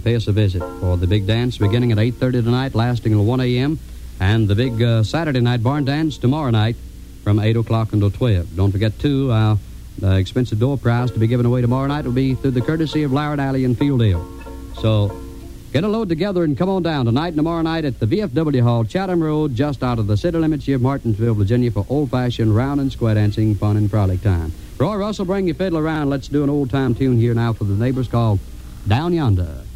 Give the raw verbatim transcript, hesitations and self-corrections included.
pay us a visit for the big dance beginning at eight thirty tonight, lasting until one a.m., and the big uh, Saturday night barn dance tomorrow night from eight o'clock until twelve. Don't forget, too, uh, the expensive door prize to be given away tomorrow night will be through the courtesy of Loward Alley and Fieldale. So get a load together and come on down tonight and tomorrow night at the V F W Hall, Chatham Road, just out of the city limits of Martinsville, Virginia, for old-fashioned round and square dancing, fun and frolic time. Roy Russell, bring your fiddle around. Let's do an old-time tune here now for the neighbors called Down Yonder.